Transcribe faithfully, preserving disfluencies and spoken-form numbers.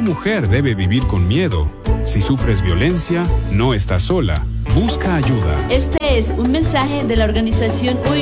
mujer debe vivir con miedo. Si sufres violencia, no estás sola. Busca ayuda. Este es un mensaje de la organización